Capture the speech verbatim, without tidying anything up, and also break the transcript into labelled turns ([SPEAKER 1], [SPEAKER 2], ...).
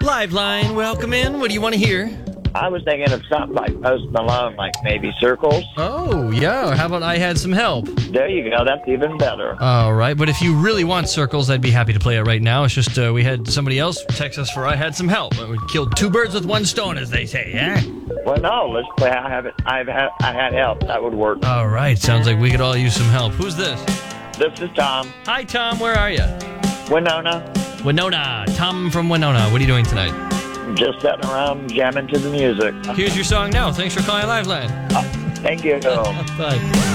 [SPEAKER 1] Liveline, welcome in. What do you want to hear?
[SPEAKER 2] I was thinking of something like Post Malone, like maybe Circles.
[SPEAKER 1] Oh, yeah. How about I Had Some Help?
[SPEAKER 2] There you go. That's even better.
[SPEAKER 1] All right. But if you really want Circles, I'd be happy to play it right now. It's just uh, we had somebody else text us for I Had Some Help. We killed two birds with one stone, as they say, yeah?
[SPEAKER 2] Well, no. Let's play I Have It. I've had, I had help. That would work.
[SPEAKER 1] All right. Sounds like we could all use some help. Who's this?
[SPEAKER 2] This is Tom.
[SPEAKER 1] Hi, Tom. Where are you?
[SPEAKER 2] Winona.
[SPEAKER 1] Winona. Tom from Winona. What are you doing tonight?
[SPEAKER 2] Just sitting around jamming to the music.
[SPEAKER 1] Here's your song now. Thanks for calling Liveline.
[SPEAKER 2] Uh, thank you.
[SPEAKER 1] Bye.